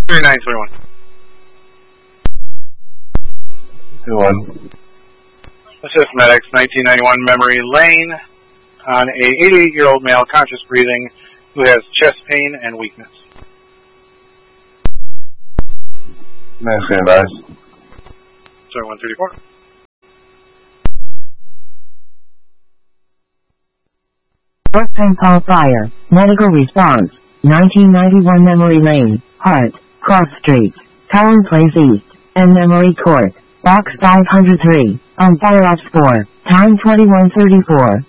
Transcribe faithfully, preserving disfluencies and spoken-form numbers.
nine twenty-one. two one. Assist medics, nineteen ninety-one Memory Lane, on a eighty-eight-year-old male, conscious breathing, who has chest pain and weakness. nine standbys. Sorry, one thirty-four. Fort Saint Paul Fire, medical response, nineteen ninety-one Memory Lane, Hart, Cross Street, Cowan Place East, and Memory Court, Box five hundred three, on Fire Ops four, time twenty-one thirty-four.